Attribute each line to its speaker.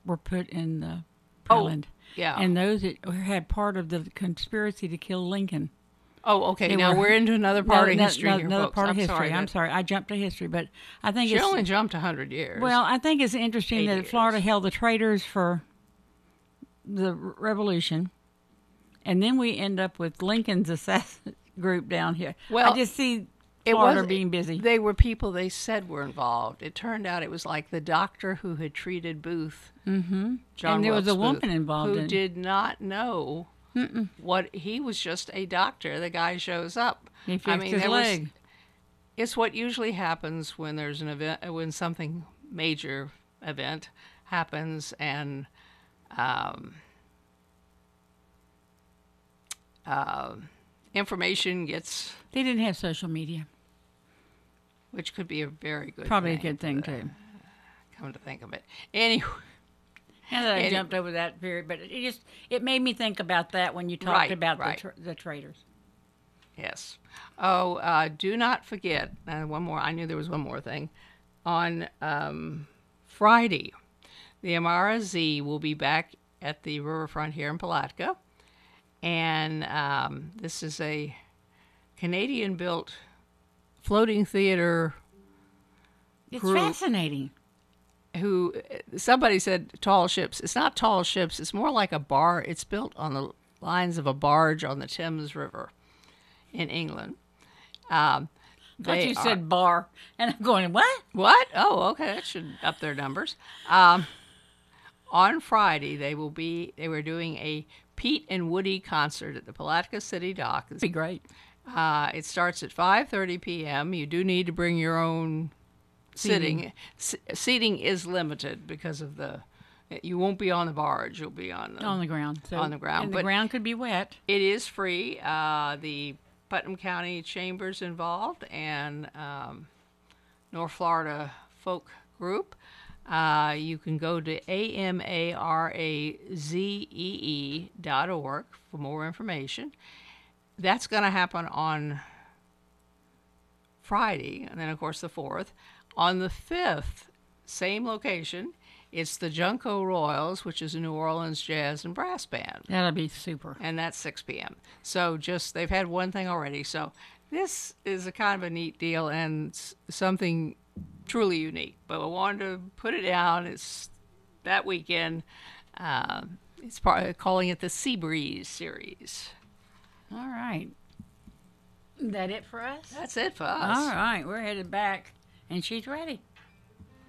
Speaker 1: were put in the
Speaker 2: Oh,
Speaker 1: island.
Speaker 2: yeah.
Speaker 1: And those that had part of the conspiracy to kill Lincoln.
Speaker 2: Oh, okay.
Speaker 1: They
Speaker 2: Now
Speaker 1: were-
Speaker 2: we're into another part of history here,
Speaker 1: another
Speaker 2: folks.
Speaker 1: part of
Speaker 2: I'm
Speaker 1: history.
Speaker 2: sorry.
Speaker 1: I'm sorry. I jumped to history, but I think
Speaker 2: She
Speaker 1: it's
Speaker 2: only jumped 100 years.
Speaker 1: well. I think it's interesting
Speaker 2: 8
Speaker 1: that
Speaker 2: years.
Speaker 1: Florida held the traitors for the revolution, and then we end up with Lincoln's assassin group down here.
Speaker 2: Well,
Speaker 1: I just see
Speaker 2: it
Speaker 1: Florida
Speaker 2: was
Speaker 1: being busy.
Speaker 2: They were people they said were involved. It turned out it was like the doctor who had treated Booth, John
Speaker 1: And there was a
Speaker 2: Wilkes Booth,
Speaker 1: woman involved
Speaker 2: who
Speaker 1: in it.
Speaker 2: did not know what he was. Just a doctor. The guy shows up.
Speaker 1: He fixed his leg.
Speaker 2: It's what usually happens when there's an event, when something major event happens, and information gets,
Speaker 1: They didn't have social media.
Speaker 2: which could be a very good
Speaker 1: Probably
Speaker 2: thing,
Speaker 1: a good thing too.
Speaker 2: come to think of it. Anyway,
Speaker 1: Now that I
Speaker 2: And-
Speaker 1: jumped over that period, but it made me think about that when you talked
Speaker 2: Right,
Speaker 1: about
Speaker 2: right.
Speaker 1: the traitors.
Speaker 2: yes. Oh, do not forget, one more, I knew there was one more thing. On Friday, the Amara Z will be back at the riverfront here in Palatka. And this is a Canadian-built floating theater
Speaker 1: It's
Speaker 2: Group.
Speaker 1: fascinating.
Speaker 2: who, somebody said tall ships. It's not tall ships. It's more like a bar. It's built on the lines of a barge on the Thames River in England.
Speaker 1: I thought you said bar, and I'm going, what?
Speaker 2: What? Oh, okay. That should up their numbers. On Friday, they were doing a Pete and Woody concert at the Palatka City Dock.
Speaker 1: Be great.
Speaker 2: It starts at 5:30 p.m. You do need to bring your own sitting. Seating is limited because of you won't be on the barge. You'll be on
Speaker 1: On the ground. So,
Speaker 2: on the ground,
Speaker 1: And the
Speaker 2: but-
Speaker 1: ground could be wet.
Speaker 2: It is free. The Putnam County Chamber's involved, and North Florida Folk Group. You can go to amarazee.org for more information. That's going to happen on Friday, and then, of course, the 4th. On the 5th, same location, it's the Junco Royals, which is a New Orleans jazz and brass band.
Speaker 1: That'll be super.
Speaker 2: And that's 6 p.m. So they've had one thing already. So this is a kind of a neat deal and something truly unique. But I wanted to put it down. It's that weekend. It's calling it the Sea Breeze series.
Speaker 1: All right. Is that it for us?
Speaker 2: That's it for us.
Speaker 1: All right. We're headed back, and she's ready.